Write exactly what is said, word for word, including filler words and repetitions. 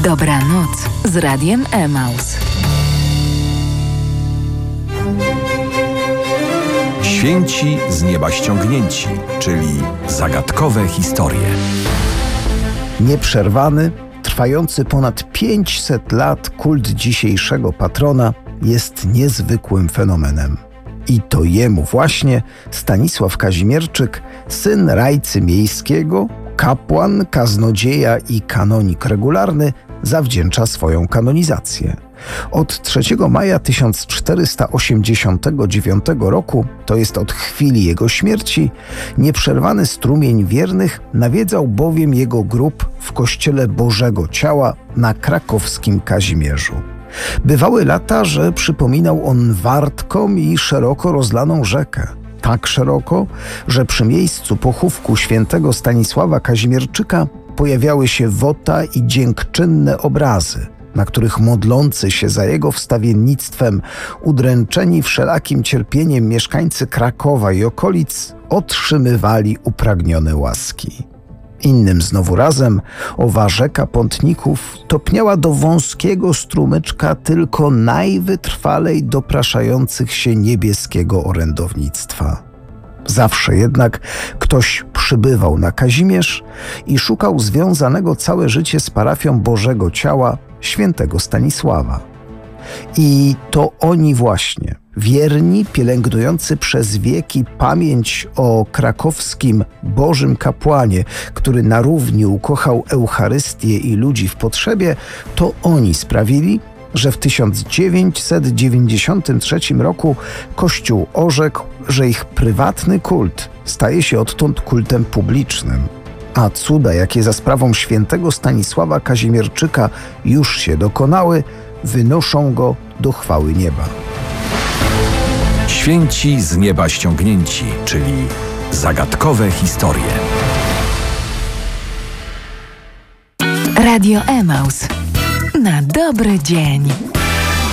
Dobranoc z Radiem Emaus. Święci z nieba ściągnięci, czyli zagadkowe historie. Nieprzerwany, trwający ponad pięćset lat kult dzisiejszego patrona jest niezwykłym fenomenem. I to jemu właśnie Stanisław Kazimierczyk, syn rajcy miejskiego, kapłan, kaznodzieja i kanonik regularny, zawdzięcza swoją kanonizację. Od trzeciego maja tysiąc czterysta osiemdziesiątego dziewiątego roku, to jest od chwili jego śmierci, nieprzerwany strumień wiernych nawiedzał bowiem jego grób w kościele Bożego Ciała na krakowskim Kazimierzu. Bywały lata, że przypominał on wartką i szeroko rozlaną rzekę. Tak szeroko, że przy miejscu pochówku świętego Stanisława Kazimierczyka pojawiały się wota i dziękczynne obrazy, na których modlący się za jego wstawiennictwem, udręczeni wszelakim cierpieniem mieszkańcy Krakowa i okolic otrzymywali upragnione łaski. Innym znowu razem owa rzeka pątników topniała do wąskiego strumyczka tylko najwytrwalej dopraszających się niebieskiego orędownictwa. Zawsze jednak ktoś przybywał na Kazimierz i szukał związanego całe życie z parafią Bożego Ciała świętego Stanisława. I to oni właśnie, wierni, pielęgnujący przez wieki pamięć o krakowskim Bożym kapłanie, który na równi ukochał Eucharystię i ludzi w potrzebie, to oni sprawili, że w tysiąc dziewięćset dziewięćdziesiątym trzecim roku Kościół orzekł, że ich prywatny kult staje się odtąd kultem publicznym, a cuda, jakie za sprawą świętego Stanisława Kazimierczyka już się dokonały, wynoszą go do chwały nieba. Święci z nieba ściągnięci, czyli zagadkowe historie. Radio Emaus. Na dobry dzień.